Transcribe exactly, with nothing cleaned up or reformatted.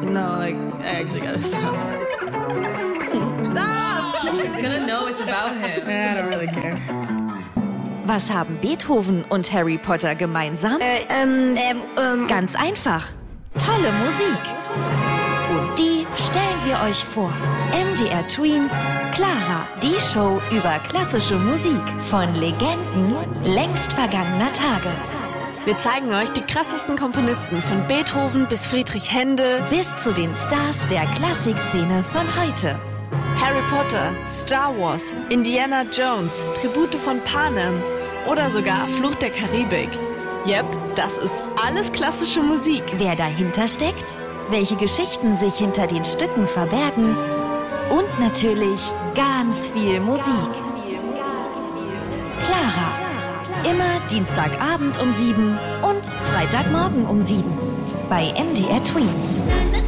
No, like, I actually gotta stop. Stop! He's gonna know it's about him. I don't really care. Was haben Beethoven und Harry Potter gemeinsam? Äh, ähm, ähm, ähm. Ganz einfach. Tolle Musik. Und die stellen wir euch vor. M D R Tweens, Clara, die Show über klassische Musik von Legenden längst vergangener Tage. Wir zeigen euch die krassesten Komponisten von Beethoven bis Friedrich Händel bis zu den Stars der Klassikszene von heute. Harry Potter, Star Wars, Indiana Jones, Tribute von Panem oder sogar Fluch der Karibik. Yep, das ist alles klassische Musik. Wer dahinter steckt, welche Geschichten sich hinter den Stücken verbergen und natürlich ganz viel Musik. Clara, immer Dienstagabend um sieben und Freitagmorgen um sieben bei M D R Tweens.